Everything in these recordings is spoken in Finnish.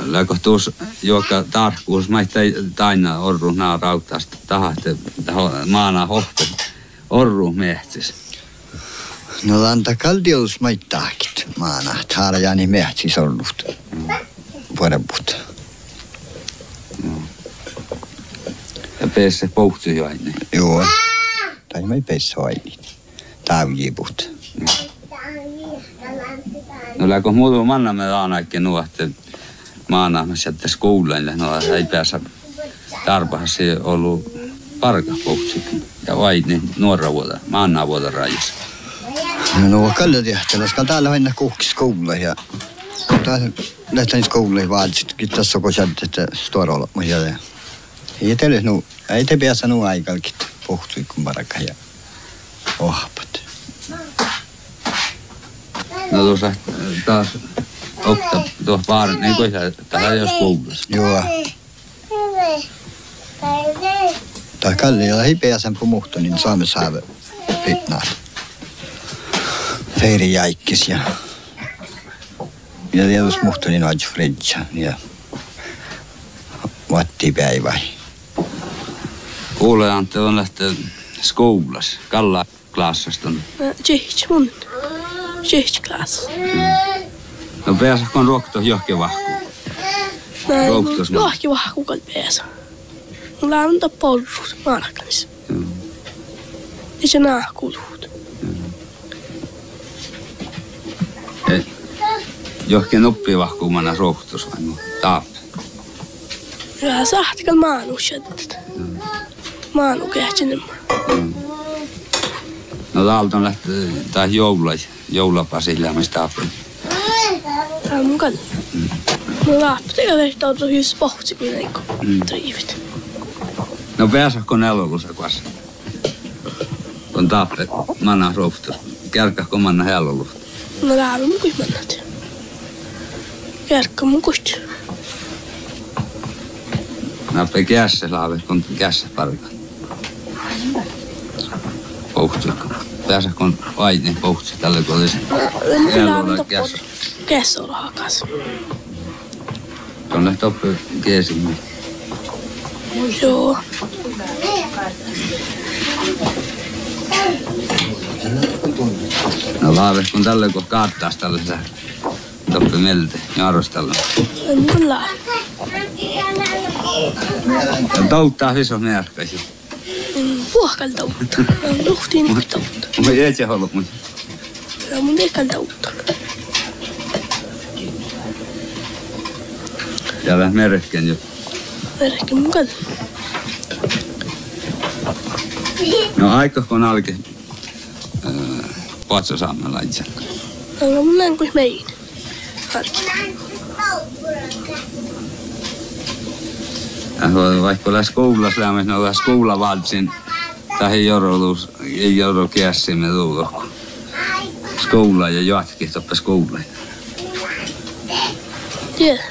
läkohtuus joka tarkkuus maita taina orru naa rautaasta tahte maana hohpe orru mehtsis. No lanta kaldius maittaakit maana taarajani mehtsis orrut. Vuorenput. Ja peessä pouhtui jo aina. Joo. Tai mai peessä aina. Taavjiput. No läkö muuta manna me aanakin nuohte maana me sieltä skoulaille. No ei päässä tarpahassa ollut parka pouhtui. Ja vain nuora vuoda, maana vuoda rajassa. No kalli tehtävässä, kun täällä aina kuhkis skoula ja lähtän skouluihin vaaditkin tässä kun sieltä, että stuorolla muijalle. Ei teille nu, ei te päässä nu aikalkin pohtui kun paraka ja ohpat. No tuossa taas okta tuossa paarin, niin kuin tähän jos koulussa. Joo. Tää kalli ja ei päässä pumuhtu, niin saamme saada pitnaa. Feiri jäikkis ja tietysti muhtu niin aika fredja ja vattipäivä. Kuule Antti on lähteä skoulassa, Kalla klassasta. Mun. Klass. No pääsäkö on ruokto johonkin vahkuun? Johonkin vahkuun kan pääsä. Mulla on monta porrut maanakanis. Ja se naakuluut. Johonkin nuppii vahkuun manna ruoktos vai no? Taappi. Ja sahtikal maanu sieltä. Maanu kähtsinemmä. No täältä on lähteä taas joulapasilla, mistä taappi. Tää on mun kalli. No taappi tekee on tosi pohti, kun ei triivit. No pääsäkö nelolussa kuassa? On taappi manna ruoktos. Kärkäkö manna helolusta? No tää on mun kuismannat. Kärkkä mun kuist. Nappe kässä laavet, kun kässä parka. Pouhtsikko. Pääsäkö on vain pouhtsi tällä kun olisi hellulla kässä. Kässä on hakas. On lähtö oppi kiesimme. Joo. No laavet kun tällä kun kaattaas tällaisella toppi melte ja arvostella. Mun laa. Ja touttaa iso märkäisi. Puhkal toutta. Luhtiin ikki toutta. Mä ei se ollut mun. Ja mun ikal toutta. Ja vähän merkken jo. Merkki mun kalli. No aika kun alki Patsasammella itsellä. No mun näin kuin mein. Harki. Vaikka läs koulussa lämmin, no läs koulavaltsin tähän jorolus, ei joro käsimme tuulo. Skoula ja jatki toppe skoula. Tiedä.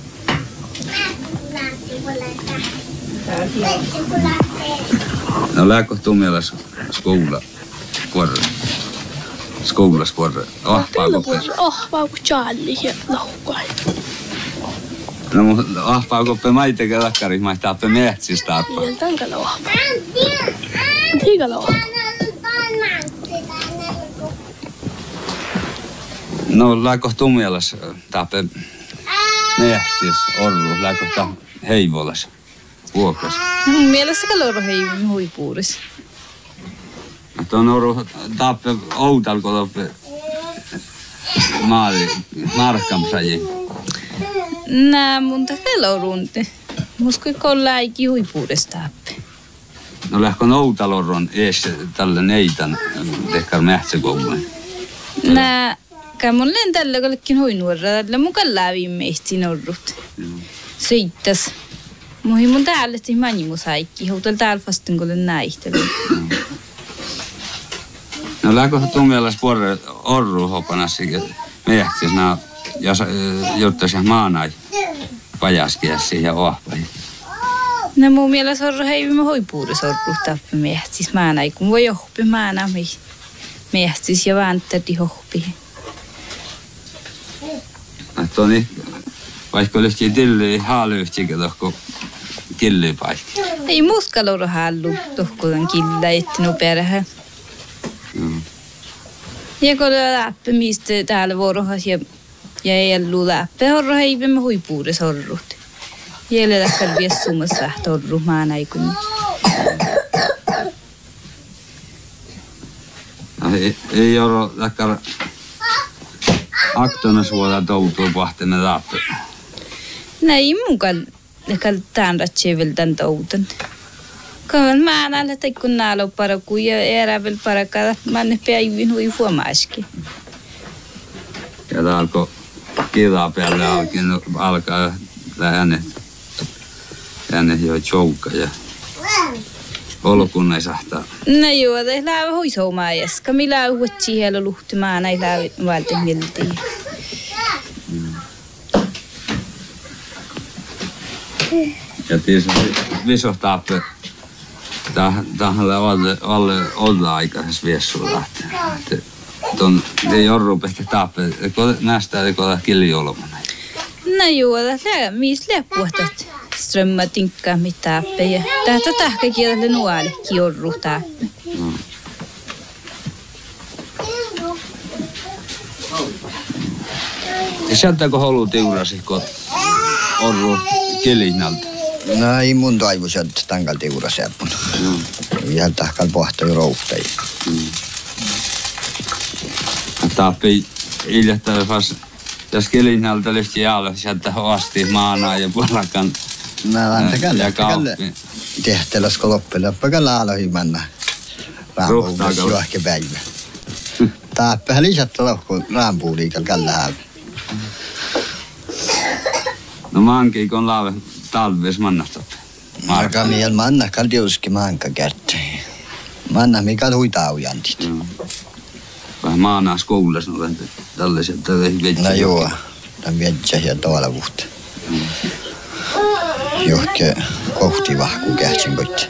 No lääkö tummielas skoula kuorre. Skoulas kuorre. Ahpaako Charlie ja lohkoi. No mun ahpaako pe maiteke lakkari maittaa pe mehtsistä appa. Niin tämän lohko. Tiika lohko. No lääkö tummielas tape mehtis orru. Lääkö ta heivolas vuokas. No mun mielestä kaloro heivin huipuuris. On ollut tappe outalko toppe maali markkamsaji. Nää mun takelorunti. Muskui kolla iki huipuudes tappe. No lähkö outalorron ees tälle neitan tehkar mähtsäkouluun. Nää mun tällä kollekin huinuorra. Tällä mun kallaa viimeisesti norrut. Seittäs. Muihin mun täällä tehtiin manimusaikki. Houtal täällä vastin kun näihtely. No läkö tummielas puolelle orru hopanassi mehtis nää jottaisi maanai pajaskiäsi ja ohpai. No mun mielestä orru heivimme hoipuudessa orru tappe mehtis maanai. Kun voi ohpi maana mehtis ja vääntädi ohpi. Että on vaikka olisi tilli haalyyhtikä tohko killipaikki. Ei muskaloida hallu tohkodan killa ettinu perhe. Ja kun läppä mistä täällä vuorohas ja ei ollut läppä horro heivimme huipuudes horrut. Jälle läkkar viessumassa lähtö horru maan aikun. Ei ole läkkar aktonas vuoda toutua pahtena läppä. Näin mukaan läkkar tämän ratseveltan toutan. Kavan maan alla teikun naalo paraku ja erävel parakalla manne päivin hui huomaaskin. Ja tää alkoi kilaa päälle alkaa äänet jo choukka ja olkun ei sahtaa. No joo, det lää huisoumaa jäska. Millä uutsi hielo luhtumaan näin lää valten miltiin. Ja tietysti visohtaappe tähän olla aikaisessa viessulla. Tuon jorru pehti taappe, näistä ei koda killiolmana. No joo, det mis leppuhtat strömmar tinkkaa mitä ja tätä tahka kielelle nuolekin jorru taappe. Ja sieltäkö holu tiurasi, kun orru kilinnalta? No ei mun toivu sieltä tankal tiurasi jäppun. Ihan tahkal pohtoi rouhtai. Taappi iljettävä fas, jos kilinnalta lyhti jäällä, sieltä asti maanaa ja puolakan. Mä lanta källe. Tehteläskö loppele, pakalla alohi manna. Raampuudessa juohke päivä. Taappihan lisättä lohku raampuuliikal källä häävä. No maankin kun laave talves mannastot. Marka miel manna kaldiuski maanka kertoi. Manna mikä huitaa jantit. Vähän maanaa skoulassa olen tällaiset vetsä. No joo, tämän vetsä ja tuolla vuhta. Johke kohti vahku kähtsin koitti.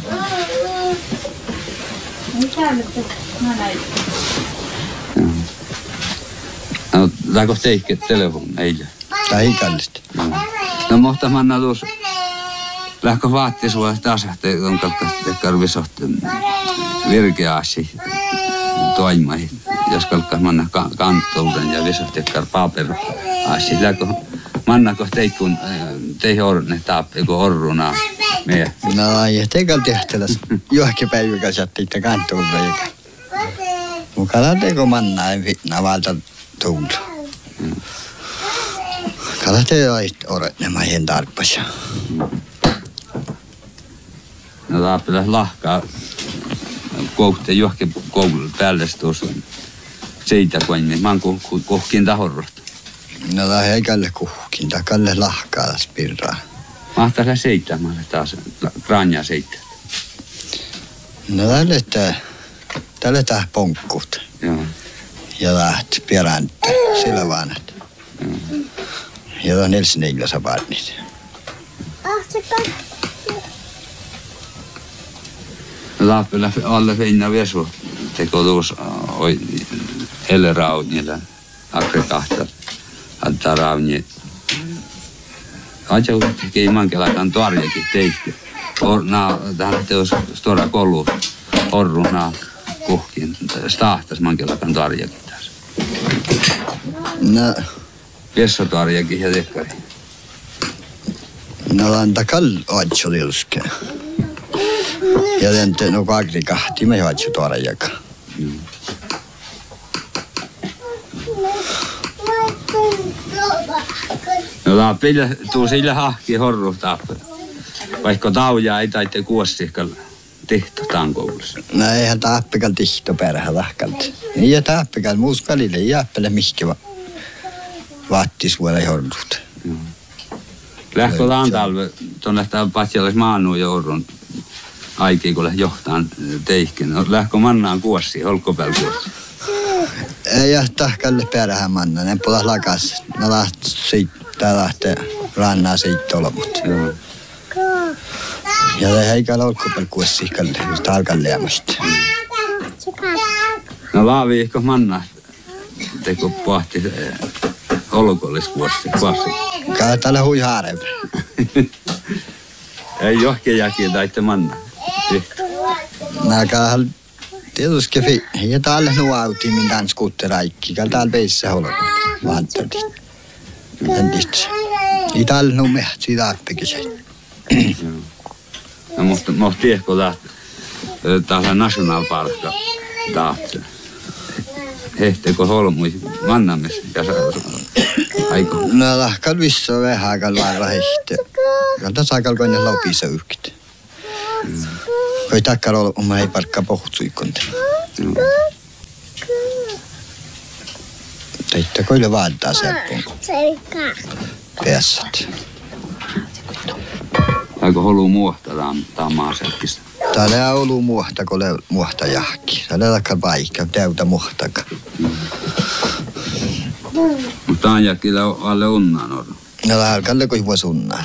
No, läkö teikke telefon eilen? Tai kallista. No mohta manna tuossa. Lähkö vaatti sua taas, että on karvisohti virkeäsi toimai. Jos kalkkas manna kanttouden ja visohti paperaasi. Lähkö mannako teikun teihin orne taappi, kun orruna meidän. No ei, teikal tehteläs johonkin päiväkäs jättiitte kanttouden. Mukana teiko manna en fitna valta tuulta. Kala te oit oretnemaan hen tarppasia. No taappilas lahkaa koukte johonkin koululle päälle tuossa. Seitä koinni. Mä oon kohkin tahorrosta. No lähe ei kalle kuhkin, tai kalle lahkaa spirraa. Mahtaa sä seittämään taas, kranja seittää. No tälle tää ponkkut. Joo. Ja läht peräntä, sillä vaan. Ja on 4 saparnit. Lappilla alle finna viesu teko tuossa eleraut niillä aggregaatta antaa rauni. Aja kei mankelakan tuarjakin teikki. Tähän teos stora kollu orruna kuhkin stahtas mankelakan tuarjakin taas. No. Viesso tuarjakin ja tekkari. No lanta kall oatsulilske. Ja lente no aggregaatti me oatsu tuarjaka. No lappilla tuu sillä hahki horru tappel. Vaikka taujaa ei taitte kuossiikalla tehto tankoulussa. No eihän taappikal tihto perhä lahkalt. Ja taappikal muuskalille jääppele mihki vaattis vuoda horrut. Lähkö talve tuonne patsialais maanuu joudun aikiin, kun johtaan teihkin. No, lähkö mannaan kuossi, olko päällä kuossi? Ei tahkalle perhän manna, ne pulas lakas. No lähtee rannaa siitä olomut. Joo. Ja ei kalla olko päällä kuossi, just alkan liemasta. No laaviihko manna teko pohti olkollis kuossi. Käy täällä hui haarev. Ei johke jäkin taitte manna. Näkään tietysti ja täällä nuautiin min dans kutteraikki. Käy täällä peissä olla. Vaantotit. Entistä. Ei täällä nu mehti taappikin sen. No mutta tiedätkö täällä nationalparkka taat. Hehteekö holmui mannamis ja aiko. No lahkal vissa vähän aikal vailla hehte. Kalta saakal koine laupissa yrkit. Koi takkar olla oma ei parkka pohtsuikonte. Teitte koille vaadtaa seppuun. Päässät. Aiko holu muohta tää maaselkistä. Täällä ei ollut muohta, kun muohta jahki. Täällä ei ole paikka, täytä muohtaka. Mutta tää on jäkillä alle unnaan ollut. No alkalle kun voi sunnaan.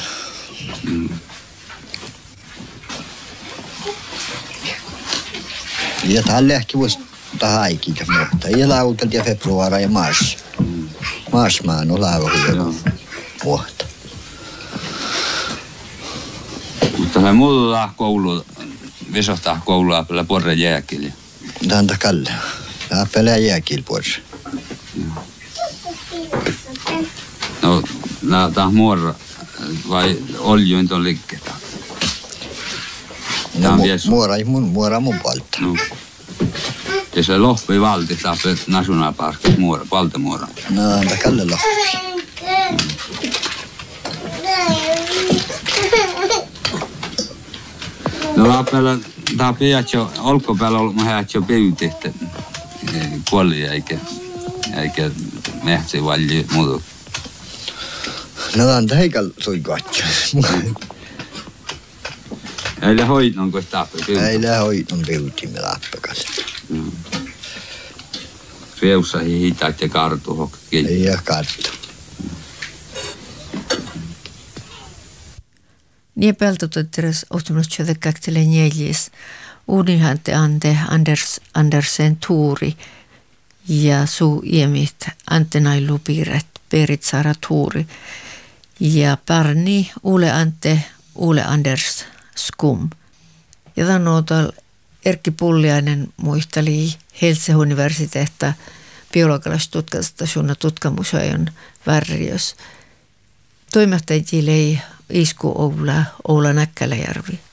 Ja täällä ehkä voisi tähän aikiinkä muohta. Ja lautat ja februara ja mars. Marsmaan on lauria muohta. Mutta se muuta koulu, visohtaa koulua pelaa porre jääkillä. Tämä on takalle. Tämä pelaa jääkillä porre. No, tää on muora vai oljuin tuon liikkeellä? No, muora mun puolta. No. Ja se lohpi valti taas nationalparkissa muora, valtamuora. No, on takalle lohpi. No laapella, tää piätsä, olkopäällä ollut mä jo pyyti, että kuoli eikä mehtsi valji muuta. No on heikal suikoatja. Ei le hoidon, kun taappi pyyti. Ei le hoidon pyyti me laappekas. Reussa hitaat ja kartu hokkiin. Ei ole kartu. Niin peltotetteres ohtumassa käktele neljäs. Uudinhante Andersen tuuri ja suu iemit Antenailu piirret Perit Sara tuuri. Ja parni Ule Anders skum. Ja tämän Erkki Pulliainen muisteli Helsingin universiteetta biologisesta tutkamusajan värriös. Toimittajille ei isku Oula Näkkäläjärvi.